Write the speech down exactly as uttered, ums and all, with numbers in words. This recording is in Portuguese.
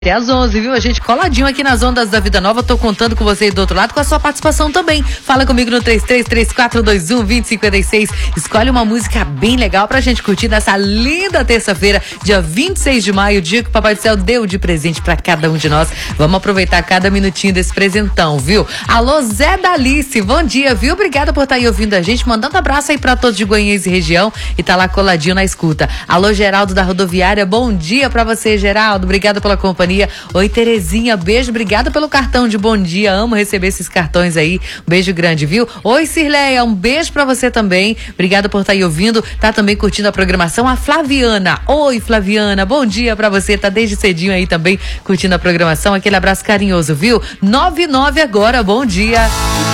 Até às onze, viu? A gente coladinho aqui nas ondas da Vida Nova. Tô contando com você aí do outro lado, com a sua participação também. Fala comigo no três três três quatro dois um, dois zero cinco seis. Escolhe uma música bem legal pra gente curtir nessa linda terça-feira, dia vinte e seis de maio, dia que o Papai do Céu deu de presente pra cada um de nós. Vamos aproveitar cada minutinho desse presentão, viu? Alô, Zé Dalice, bom dia, viu? Obrigada por estar aí ouvindo a gente, mandando abraço aí pra todos de Goiânia e região e tá lá coladinho na escuta. Alô, Geraldo da Rodoviária, bom dia pra você, Geraldo. Obrigada pela companhia. Oi, Terezinha, beijo, obrigada pelo cartão de bom dia, amo receber esses cartões aí, um beijo grande, viu? Oi, Cirleia, um beijo pra você também, obrigada por estar aí ouvindo, tá também curtindo a programação, a Flaviana, oi, Flaviana, bom dia pra você, tá desde cedinho aí também curtindo a programação, aquele abraço carinhoso, viu? nove nove agora, bom dia.